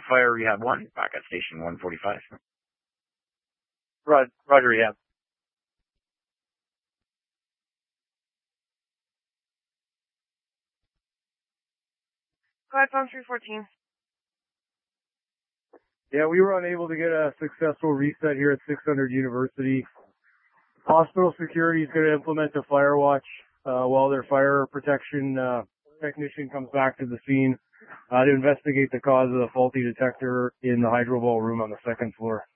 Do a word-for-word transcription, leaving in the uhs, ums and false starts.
Fire Rehab one, back at Station one forty-five. Roger, Roger Rehab. Go ahead, phone three fourteen. Yeah, we were unable to get a successful reset here at six hundred University. Hospital security is going to implement a fire watch uh, while their fire protection uh, technician comes back to the scene uh, to investigate the cause of the faulty detector in the hydro ball room on the second floor.